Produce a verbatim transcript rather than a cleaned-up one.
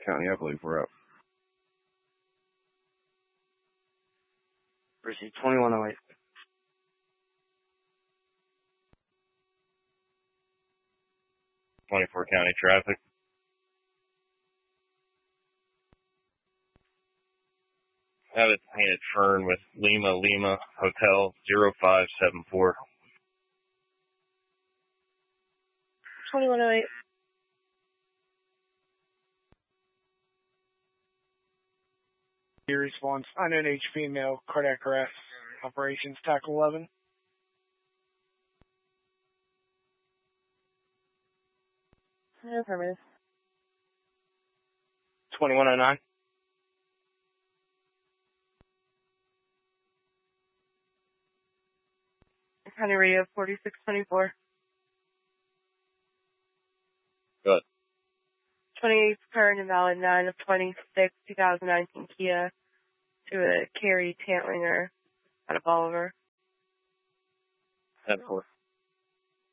County, I believe we're up. Receive twenty-one oh eight. twenty-four County traffic. Have it painted Fern with Lima Lima Hotel zero five seven four. twenty-one oh eight. Response, N N H female, cardiac arrest, operations, T A C eleven. No affirmative. twenty-one oh nine. County radio forty-six twenty-four. Good. twenty-eight current invalid nine of twenty-six twenty nineteen Kia to a Carrie Tantlinger out of Bolivar. ten four.